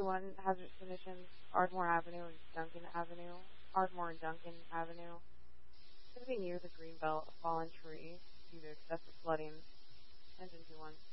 21 hazardous conditions, Ardmore Avenue and Duncan Avenue. Ardmore and Duncan Avenue. It's going to be near the Greenbelt, a fallen tree due to excessive flooding. Engine 21.